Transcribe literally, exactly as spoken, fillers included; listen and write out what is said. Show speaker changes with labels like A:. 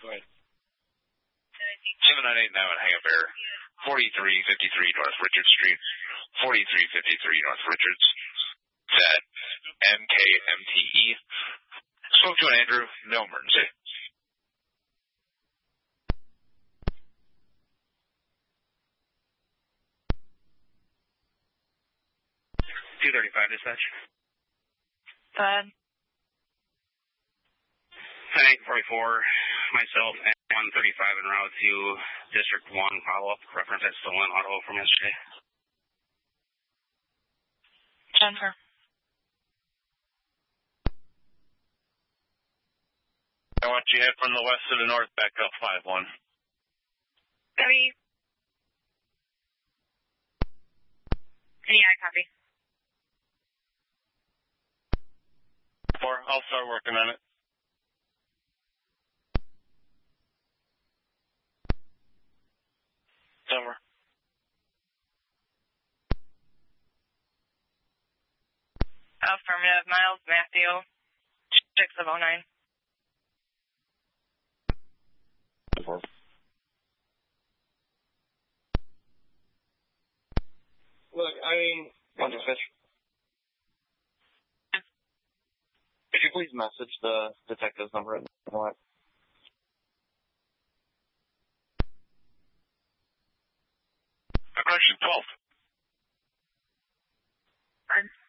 A: Go ahead. seven nine eight nine Hang Up Air, forty-three fifty-three North Richards Street, forty-three fifty-three North Richards, at M K M T E. Spoke to an Andrew, no emergency. two thirty-five dispatch.
B: Go ahead.
C: ten eight forty-four, myself, and one thirty-five en route to District one, follow-up, reference that stolen auto from yesterday.
B: Jennifer.
D: I want you head from the west to the north, back up five one.
B: Debbie. Yeah, I copy.
D: Four, I'll start working on it. Over.
B: Affirmative. Miles Matthew, six of oh nine.
A: Four.
E: Look, I mean, one dispatch. Could you please message the detective's number in the line?
D: Correction twelve.
B: Pardon?